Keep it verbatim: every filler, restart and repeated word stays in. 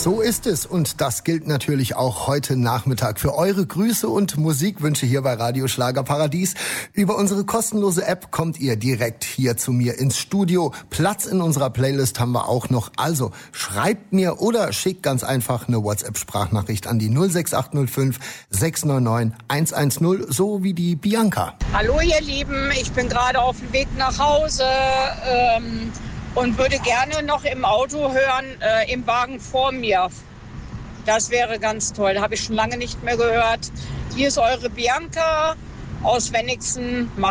So ist es und das gilt natürlich auch heute Nachmittag für eure Grüße und Musikwünsche hier bei Radio Schlagerparadies. Über unsere kostenlose App kommt ihr direkt hier zu mir ins Studio. Platz in unserer Playlist haben wir auch noch. Also schreibt mir oder schickt ganz einfach eine WhatsApp-Sprachnachricht an die null sechs acht null fünf sechs neun neun eins eins null, so wie die Bianca. Hallo ihr Lieben, ich bin gerade auf dem Weg nach Hause ähm, und würde gerne noch im Auto hören, äh, im Wagen vor mir. Das wäre ganz toll, habe ich schon lange nicht mehr gehört. Hier ist eure Bianca aus Wenigsen. Macht